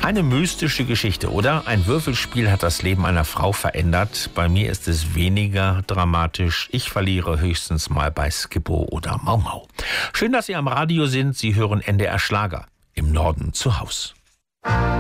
Eine mystische Geschichte, oder? Ein Würfelspiel hat das Leben einer Frau verändert. Bei mir ist es weniger dramatisch. Ich verliere höchstens mal bei Skippo oder Mau Mau. Schön, dass Sie am Radio sind. Sie hören NDR Schlager. Im Norden zu Haus.